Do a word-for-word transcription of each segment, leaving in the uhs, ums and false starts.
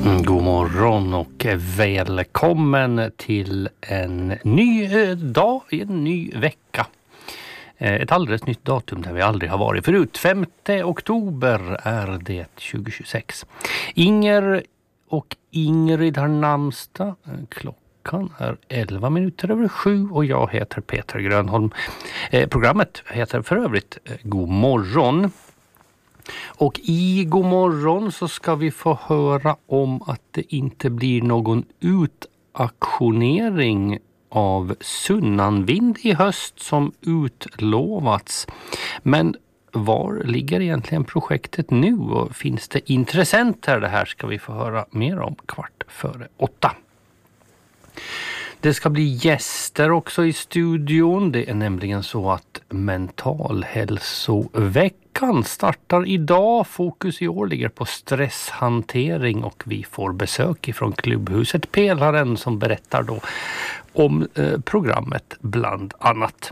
Mm, god morgon och välkommen till en ny eh, dag i en ny vecka. Eh, ett alldeles nytt datum där vi aldrig har varit förut. femte oktober är det tjugohundratjugosex. Inger och Ingrid har namnsdag. Klockan är elva minuter över sju och jag heter Peter Grönholm. Eh, programmet heter för övrigt eh, God morgon. Och i God morgon så ska vi få höra om att det inte blir någon utaktionering av Sunnanvind i höst som utlovats. Men var ligger egentligen projektet nu och finns det intressenter? Det här ska vi få höra mer om kvart före åtta. Det ska bli gäster också i studion. Det är nämligen så att mentalhälsoveckan startar idag. Fokus i år ligger på stresshantering och vi får besök ifrån klubbhuset Pelaren som berättar då om eh, programmet bland annat.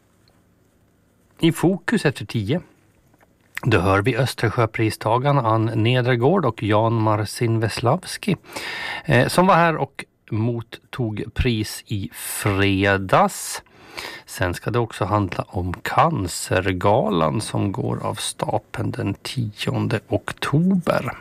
I fokus efter tio. Då hör vi Östersjöpristagarna Ann Nedergård och Jan Marcin Veslavski eh, som var här och mottog pris i fredags. Sen ska det också handla om Cancergalan som går av stapeln den tionde oktober.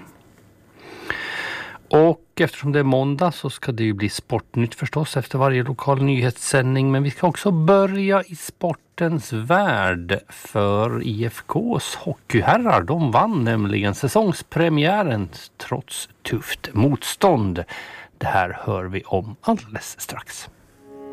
Och eftersom det är måndag så ska det ju bli sportnytt förstås efter varje lokal nyhetssändning. Men vi ska också börja i sportens värld för I F K:s hockeyherrar. De vann nämligen säsongspremiären trots tufft motstånd. Det här hör vi om alldeles strax.